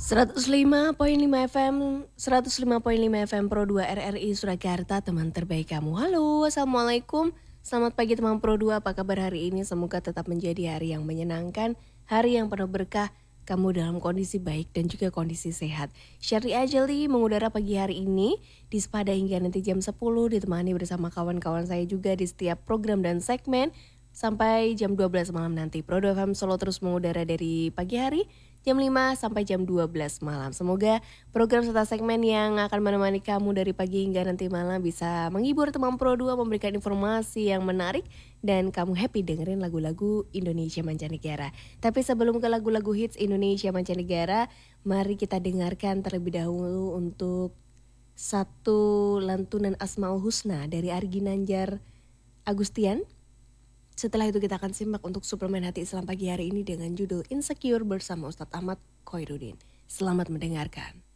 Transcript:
105.5 FM, 105.5 FM Pro 2 RRI Surakarta, teman terbaik kamu. Halo, Assalamualaikum. Selamat pagi teman Pro 2, apa kabar hari ini? Semoga tetap menjadi hari yang menyenangkan, hari yang penuh berkah, kamu dalam kondisi baik dan juga kondisi sehat. Syari Ajali mengudara pagi hari ini di Sepada hingga nanti jam 10, ditemani bersama kawan-kawan saya juga di setiap program dan segmen sampai jam 12 malam nanti. Pro 2 FM Solo terus mengudara dari pagi hari jam 5 sampai jam 12 malam. Semoga program serta segmen yang akan menemani kamu dari pagi hingga nanti malam bisa menghibur teman Pro 2, memberikan informasi yang menarik, dan kamu happy dengerin lagu-lagu Indonesia Mancanegara. Tapi sebelum ke lagu-lagu hits Indonesia Mancanegara, mari kita dengarkan terlebih dahulu untuk satu lantunan Asmaul Husna dari Argi Nanjar Agustian. Setelah itu kita akan simak untuk suplemen hati Islam pagi hari ini dengan judul Insecure bersama Ustadz Ahmad Khairuddin. Selamat mendengarkan.